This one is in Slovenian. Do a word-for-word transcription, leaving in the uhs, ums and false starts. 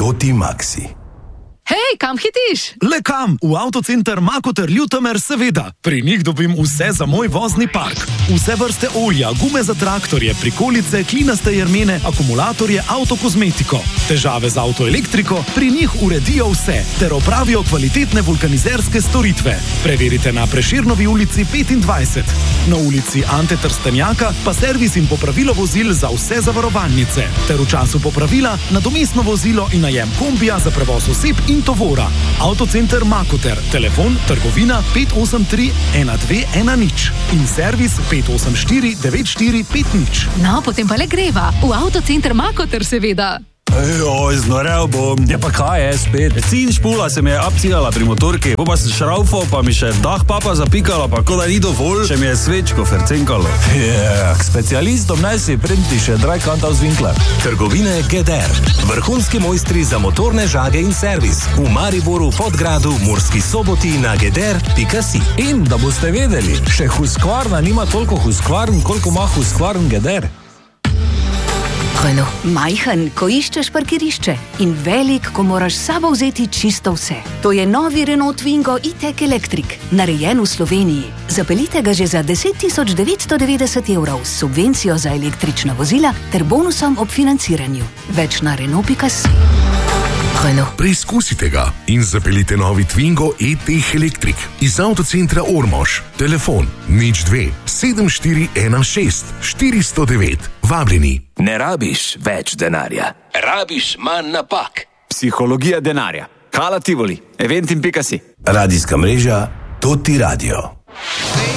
Toti Maxi. Hej, kam hitiš? Le kam? V avtocenter Makoter Ljutomer, seveda. Pri njih dobim vse za moj vozni park. Vse vrste olja, gume za traktorje, prikolice, klinaste jermene, akumulatorje, avtokozmetiko. Težave z avtoelektriko, pri njih uredijo vse, ter opravijo kvalitetne vulkanizerske storitve. Preverite na Prešernovi ulici petindvajset. Na ulici Ante Trstenjaka pa servis in popravilo vozil za vse zavarovalnice. Ter v času popravila nadomestno vozilo in najem kombija za prevoz oseb in tovora. Avtocenter Makoter, telefon trgovina pet osem tri ena dve ena nič in servis pet osem štiri devet štiri pet nič. No, potem pa le greva. V avtocenter Makoter, seveda. Oj, znorel bom. Ja pa kaj je spet? Sin špula se mi je abcigala pri motorki, pa sem šraufal, pa mi še dah papa zapikala, pa ko da ni dovolj, še mi je svečko fercenkalo. Ja, k specialistom naj si printi še Dreikanter aus Winkler. Trgovine Geder. Vrhunski mojstri za motorne žage in servis. V Mariboru, Podgradu, Murski Soboti na geder pika si. In da boste vedeli, še Husqvarna nima toliko Husqvarn, koliko ima Husqvarn Geder. Renault. Majhen, ko iščeš parkirišče in velik, ko moraš s sabo vzeti čisto vse. To je novi Renault Twingo e-tech Electric, narejen v Sloveniji. Zapeljite ga že za deset tisoč devetsto devetdeset evrov s subvencijo za električna vozila ter bonusom ob financiranju. Več na Renault pika si. Renault. Preizkusite ga in zapeljite novi Twingo e-tech Electric iz avtocentra Ormož. Telefon nič dve sedem štiri ena šest štiri sto devet. Vabljeni. Ne rabiš več denarja. Rabiš manj napak. Psihologija denarja. Hala Tivoli. Eventim pika si. Radijska mreža Toti Radio.